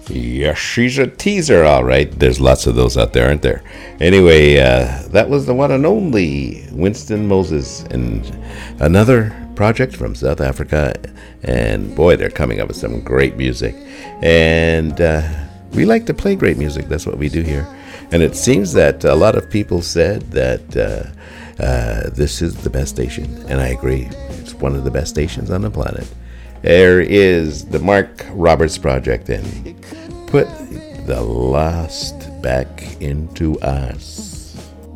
Yes, she's a teaser, all right. There's lots of those out there, aren't there? Anyway, that was the one and only Winston Moses, and another project from South Africa. And boy, they're coming up with some great music. And we like to play great music. That's what we do here. And it seems that a lot of people said that this is the best station. And I agree. It's one of the best stations on the planet. There is the Mark Roberts Project, and put the lost back into us.